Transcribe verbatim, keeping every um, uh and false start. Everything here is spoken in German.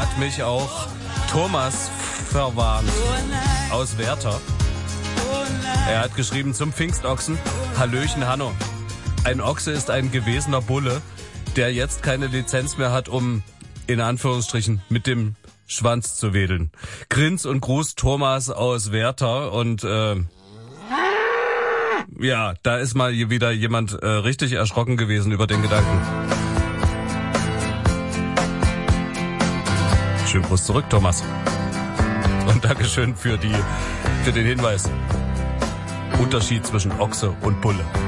hat mich auch Thomas verwarnt aus Werther. Er hat geschrieben zum Pfingstochsen: Hallöchen Hanno. Ein Ochse ist ein gewesener Bulle, der jetzt keine Lizenz mehr hat, um in Anführungsstrichen mit dem Schwanz zu wedeln. Grins und Gruß Thomas aus Werther. Und äh, ja, da ist mal wieder jemand äh, richtig erschrocken gewesen über den Gedanken. Schönen Gruß zurück, Thomas. Und Dankeschön für die für den Hinweis. Unterschied zwischen Ochse und Bulle.